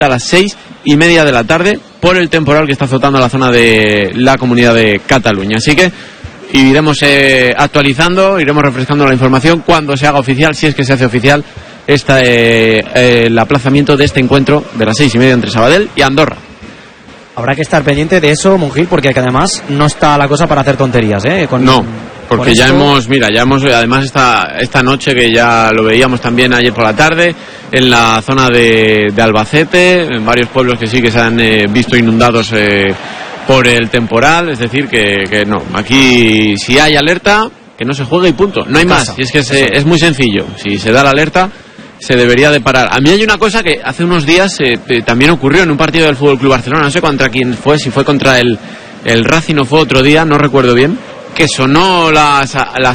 a las 6:30 de la tarde por el temporal que está azotando la zona de la Comunidad de Cataluña. Así que iremos actualizando, iremos refrescando la información cuando se haga oficial, si es que se hace oficial el aplazamiento de este encuentro de las 6:30 entre Sabadell y Andorra. Habrá que estar pendiente de eso, Monjil, porque además no está la cosa para hacer tonterías, ¿eh? Porque ya hemos, además esta noche, que ya lo veíamos también ayer por la tarde, en la zona de Albacete, en varios pueblos que sí que se han visto inundados por el temporal, es decir, que no, aquí si hay alerta, que no se juegue y punto, no hay más, y es que es muy sencillo, si se da la alerta, se debería de parar. A mí hay una cosa que hace unos días también ocurrió en un partido del FC Barcelona, no sé contra quién fue, si fue contra el Racing o fue otro día, no recuerdo bien, que sonó las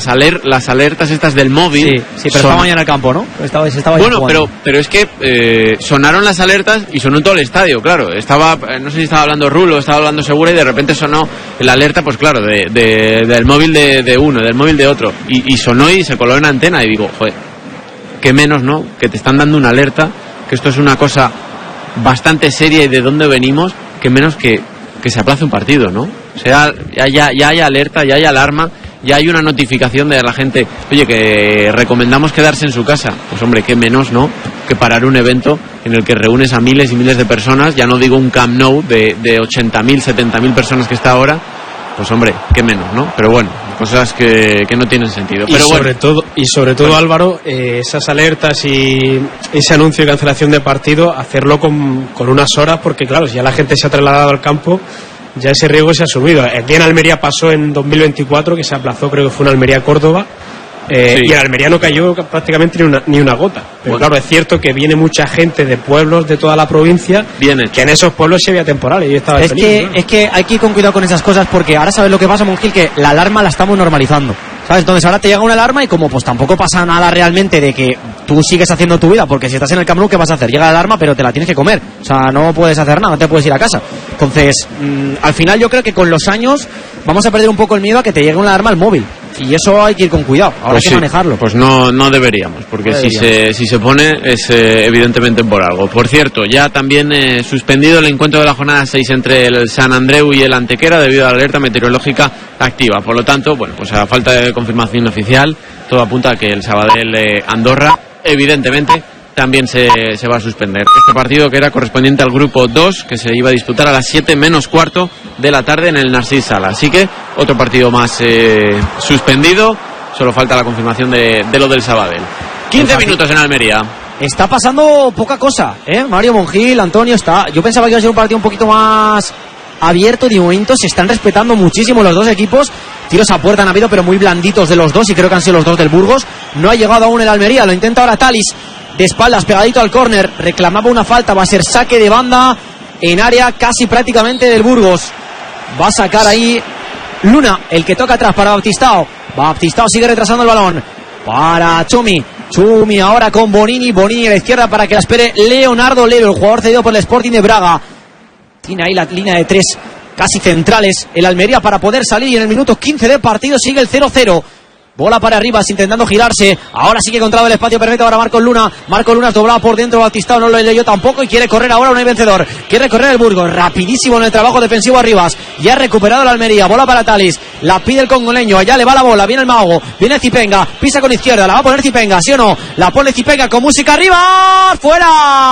alertas estas del móvil. Sí, pero estaba mañana en el campo, ¿no? Estaba bueno, pero es que sonaron las alertas y sonó en todo el estadio, claro. No sé si estaba hablando Rulo, estaba hablando Segura, y de repente sonó la alerta, pues claro, del móvil de uno, del móvil de otro. Y sonó y se coló en antena y digo, joder, que menos, ¿no? Que te están dando una alerta, que esto es una cosa bastante seria y de dónde venimos, que menos que se aplace un partido, ¿no? O sea, ya hay alerta, ya hay alarma, ya hay una notificación de la gente, oye, que recomendamos quedarse en su casa. Pues hombre, qué menos, ¿no?, que parar un evento en el que reúnes a miles y miles de personas, ya no digo un Camp Nou de 80.000, 70.000 personas que está ahora, pues hombre, qué menos, ¿no? Pero bueno, cosas que no tienen sentido. Pero sobre todo, Álvaro, esas alertas y ese anuncio de cancelación de partido, hacerlo con unas horas, porque claro, si ya la gente se ha trasladado al campo, ya ese riesgo se ha asumido. Aquí en Almería pasó en 2024, que se aplazó, creo que fue en Almería-Córdoba, y en Almería no cayó prácticamente ni una gota. Pero claro, es cierto que viene mucha gente de pueblos de toda la provincia, que en esos pueblos se había temporales y estaba feliz, ¿no? Es que hay que ir con cuidado con esas cosas, porque ahora sabes lo que pasa, Monjil, que la alarma la estamos normalizando, ¿sabes? Entonces ahora te llega una alarma y como pues tampoco pasa nada realmente de que tú sigues haciendo tu vida, porque si estás en el Camp Nou, ¿qué vas a hacer? Llega la alarma, pero te la tienes que comer, o sea, no puedes hacer nada, no te puedes ir a casa. Entonces, al final yo creo que con los años vamos a perder un poco el miedo a que te llegue una alarma al móvil, y eso hay que ir con cuidado, ahora pues hay que manejarlo. Pues no deberíamos, porque si se pone es evidentemente por algo. Por cierto, ya también suspendido el encuentro de la jornada 6 entre el Sant Andreu y el Antequera debido a la alerta meteorológica activa. Por lo tanto, bueno, pues a falta de confirmación oficial, todo apunta a que el Sabadell Andorra evidentemente también se va a suspender. Este partido, que era correspondiente al grupo 2, que se iba a disputar a las 7:15 de la tarde en el Narcís Sala. Así que otro partido más suspendido, solo falta la confirmación de lo del Sabadell. 15 minutos en Almería. Está pasando poca cosa, Mario, Monjil, Antonio, yo pensaba que iba a ser un partido un poquito más abierto. De momento se están respetando muchísimo los dos equipos. Tiros a puerta han habido, pero muy blanditos de los dos, y creo que han sido los dos del Burgos. No ha llegado aún el Almería, lo intenta ahora Talis, de espaldas, pegadito al córner, reclamaba una falta, va a ser saque de banda en área casi prácticamente del Burgos. Va a sacar ahí Luna, el que toca atrás para Baptistao. Baptistao sigue retrasando el balón para Chumi ahora con Bonini a la izquierda para que la espere Leonardo Lero, el jugador cedido por el Sporting de Braga. Tiene ahí la línea de tres casi centrales el Almería para poder salir, y en el minuto 15 de partido sigue el 0-0. Bola para Rivas intentando girarse. Ahora sí que encontrado el espacio perfecto para Marcos Luna. Marcos Luna doblado por dentro. Bautistao no lo leyó tampoco y quiere correr ahora. No hay vencedor. Quiere correr el Burgos. Rapidísimo en el trabajo defensivo a Rivas. Ya ha recuperado la Almería. Bola para Talis. La pide el congoleño. Allá le va la bola. Viene el mago. Viene Zipenga. Pisa con izquierda. La va a poner Zipenga. ¿Sí o no? La pone Zipenga con música arriba. ¡Fuera!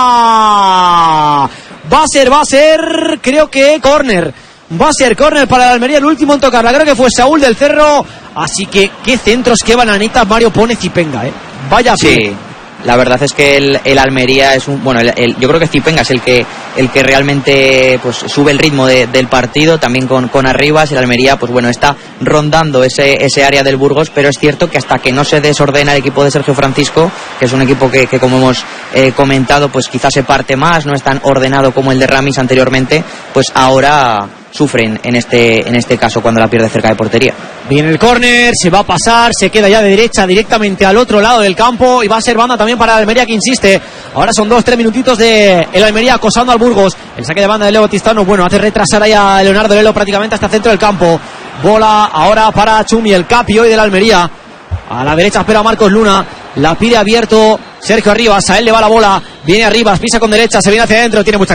Va a ser. Creo que córner. Va a ser córner para la Almería, el último en tocarla. Creo que fue Saúl del Cerro. Así que qué centros, qué bananitas Mario pone Zipenga, Vaya. Sí, la verdad es que el Almería es un... Bueno, yo creo que Zipenga es el que realmente pues sube el ritmo del partido, también con Arribas. El Almería, pues bueno, está rondando ese área del Burgos, pero es cierto que hasta que no se desordena el equipo de Sergio Francisco, que es un equipo que como hemos comentado, pues quizás se parte más, no es tan ordenado como el de Ramis anteriormente, pues ahora sufren en este caso cuando la pierde cerca de portería. Viene el córner, se va a pasar, se queda ya de derecha directamente al otro lado del campo, y va a ser banda también para el Almería, que insiste. Ahora son 2-3 minutitos de el Almería acosando al Burgos. El saque de banda de Leo Bautistano, bueno, hace retrasar ahí a Leonardo Lelo prácticamente hasta el centro del campo. Bola ahora para Chumi, el capi hoy del Almería. A la derecha espera Marcos Luna. La pide abierto Sergio Arribas. A él le va la bola. Viene Arribas, pisa con derecha, se viene hacia adentro. Tiene mucha